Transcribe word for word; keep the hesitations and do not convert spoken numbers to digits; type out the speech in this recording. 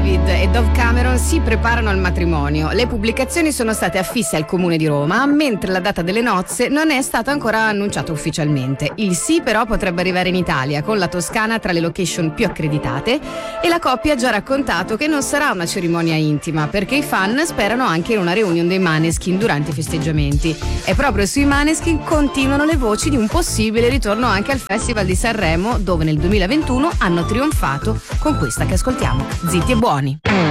David e Dove Cameron si preparano al matrimonio. Le pubblicazioni sono state affisse al Comune di Roma, mentre la data delle nozze non è stata ancora annunciata ufficialmente. Il sì però potrebbe arrivare in Italia, con la Toscana tra le location più accreditate, e la coppia ha già raccontato che non sarà una cerimonia intima, perché i fan sperano anche in una reunion dei Maneskin durante i festeggiamenti. E proprio sui Maneskin continuano le voci di un possibile ritorno anche al Festival di Sanremo, dove nel duemilaventuno hanno trionfato con questa che ascoltiamo, Zitti e Buoni.